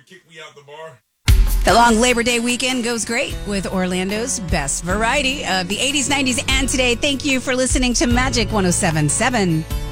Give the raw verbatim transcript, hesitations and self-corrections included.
kick me out the bar. The long Labor Day weekend goes great with Orlando's best variety of the eighties, nineties, and today. Thank you for listening to Magic one oh seven point seven.